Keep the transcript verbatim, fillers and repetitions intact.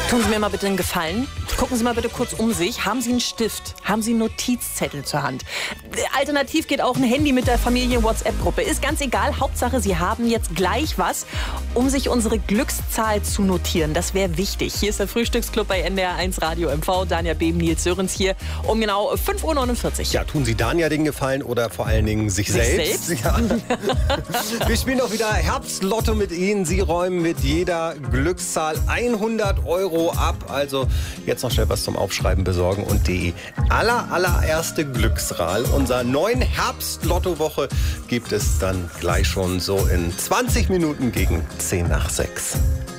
Tun Sie mir mal bitte einen Gefallen. Gucken Sie mal bitte kurz um sich. Haben Sie einen Stift? Haben Sie einen Notizzettel zur Hand? Alternativ geht auch ein Handy mit der Familien-WhatsApp-Gruppe. Ist ganz egal. Hauptsache, Sie haben jetzt gleich was, um sich unsere Glückszahl zu notieren. Das wäre wichtig. Hier ist der Frühstücksclub bei N D R eins Radio M V. Danja Beben, Nils Sörens hier um genau fünf Uhr neunundvierzig. Ja, tun Sie Danja den Gefallen oder vor allen Dingen sich, sich selbst? selbst? Ja. Wir spielen auch wieder Herbstlotto mit Ihnen. Sie räumen mit jeder Glückszahl hundert Euro ab. Also jetzt noch schnell was zum Aufschreiben besorgen und die aller, allererste Glückszahl unserer neuen Herbstlotto-Woche gibt es dann gleich schon so in zwanzig Minuten gegen zehn nach sechs.